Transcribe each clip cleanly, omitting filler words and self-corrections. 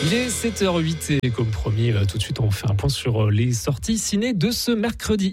Il est 7h08 et comme promis, tout de suite on fait un point sur les sorties ciné de ce mercredi.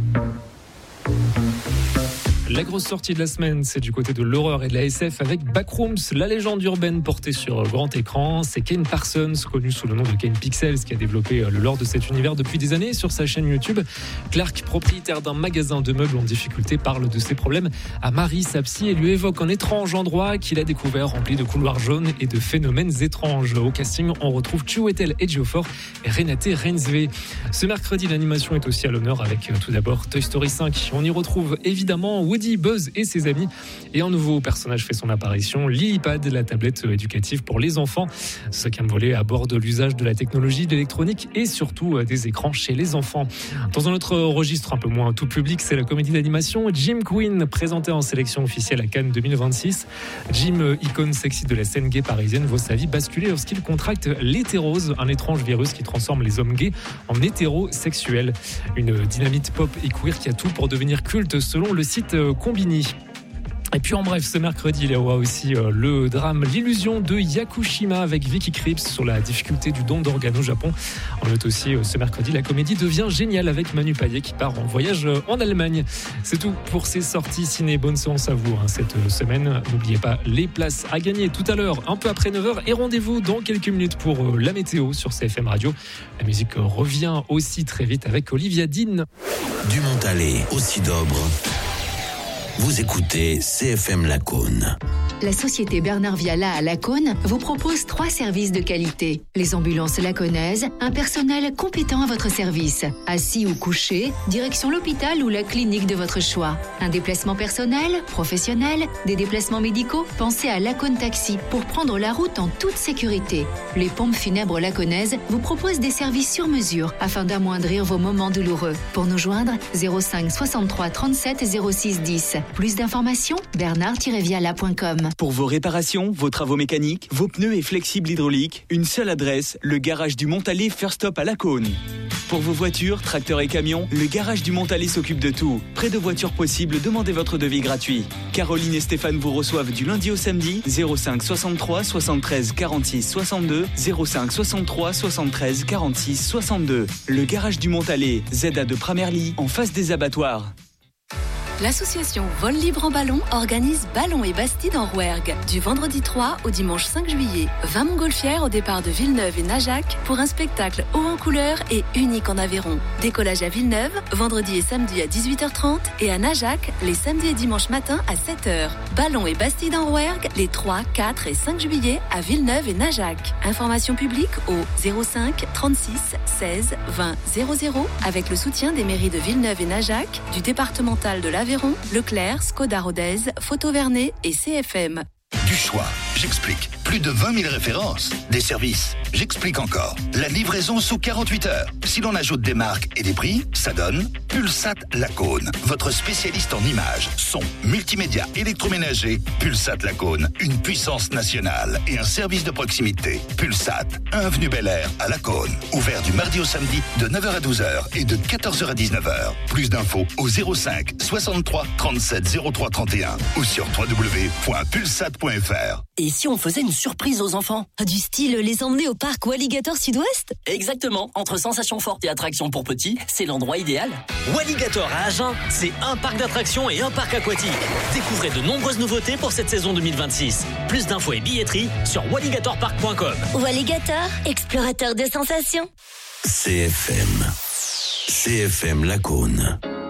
La grosse sortie de la semaine, c'est du côté de l'horreur et de la SF avec Backrooms, la légende urbaine portée sur grand écran. C'est Kane Parsons, connu sous le nom de Kane Pixels, qui a développé le lore de cet univers depuis des années sur sa chaîne YouTube. Clark, propriétaire d'un magasin de meubles en difficulté, parle de ses problèmes à Marie, sa psy, et lui évoque un étrange endroit qu'il a découvert rempli de couloirs jaunes et de phénomènes étranges. Au casting, on retrouve Chiwetel Ejiofor et Renate Reinsve. Ce mercredi, l'animation est aussi à l'honneur avec tout d'abord Toy Story 5. On y retrouve évidemment Woody, Buzz et ses amis. Et un nouveau personnage fait son apparition, Lilypad, la tablette éducative pour les enfants. Ce cinquième volet aborde l'usage de la technologie, de l'électronique et surtout des écrans chez les enfants. Dans un autre registre un peu moins tout public, c'est la comédie d'animation Jim Queen, présentée en sélection officielle à Cannes 2026. Jim, icône sexy de la scène gay parisienne, voit sa vie basculer lorsqu'il contracte l'hétérose, un étrange virus qui transforme les hommes gays en hétérosexuels. Une dynamite pop et queer qui a tout pour devenir culte selon le site Combini. Et puis en bref, ce mercredi, il y aura aussi le drame L'illusion de Yakushima avec Vicky Krieps sur la difficulté du don d'organes au Japon. On note aussi ce mercredi, la comédie devient géniale avec Manu Payet qui part en voyage en Allemagne. C'est tout pour ces sorties ciné. Bonne séance à vous cette semaine. N'oubliez pas les places à gagner tout à l'heure, un peu après 9h. Et rendez-vous dans quelques minutes pour la météo sur CFM Radio. La musique revient aussi très vite avec Olivia Dean. Du Montalet au Sidobre. Vous écoutez CFM Lacaune. La société Bernard Viala à Lacaune vous propose 3 services de qualité. Les ambulances lacaunaises, un personnel compétent à votre service. Assis ou couché, direction l'hôpital ou la clinique de votre choix. Un déplacement personnel, professionnel, des déplacements médicaux, pensez à Lacaune Taxi pour prendre la route en toute sécurité. Les pompes funèbres lacaunaises vous proposent des services sur mesure afin d'amoindrir vos moments douloureux. Pour nous joindre, 05 63 37 06 10. Plus d'informations, bernard-viala.com. Pour vos réparations, vos travaux mécaniques, vos pneus et flexibles hydrauliques, une seule adresse, le garage du Montalet First Stop à Lacaune. Pour vos voitures, tracteurs et camions, le garage du Montalet s'occupe de tout. Près de voitures possibles, demandez votre devis gratuit. Caroline et Stéphane vous reçoivent du lundi au samedi, 05 63 73 46 62, 05 63 73 46 62. Le garage du Montalet, ZA de Pramerly, en face des abattoirs. L'association Vol Libre en Ballon organise Ballon et Bastide en Rouergue du vendredi 3 au dimanche 5 juillet. 20 montgolfières au départ de Villeneuve et Najac pour un spectacle haut en couleur et unique en Aveyron. Décollage à Villeneuve, vendredi et samedi à 18h30 et à Najac, les samedis et dimanches matin à 7h. Ballon et Bastide en Rouergue les 3, 4 et 5 juillet à Villeneuve et Najac. Information publique au 05 36 16 20 00 avec le soutien des mairies de Villeneuve et Najac, du départemental de l'Aveyron, Leclerc, Skoda Rodez, Photo Vernet et CFM. Du choix, j'explique. Plus de 20 000 références. Des services, j'explique encore. La livraison sous 48 heures. Si l'on ajoute des marques et des prix, ça donne Pulsat Lacaune. Votre spécialiste en images, son, multimédia, électroménager. Pulsat Lacaune, une puissance nationale et un service de proximité. Pulsat, 1 avenue Bel Air à Lacaune. Ouvert du mardi au samedi de 9h à 12h et de 14h à 19h. Plus d'infos au 05 63 37 03 31 ou sur www.pulsat.fr. Et si on faisait une surprise aux enfants? Du style les emmener au parc Walligator Sud-Ouest? Exactement, entre sensations fortes et attractions pour petits, c'est l'endroit idéal. Walligator à Agen, c'est un parc d'attractions et un parc aquatique. Découvrez de nombreuses nouveautés pour cette saison 2026. Plus d'infos et billetterie sur walligatorpark.com. Walligator, explorateur de sensations. CFM Lacaune.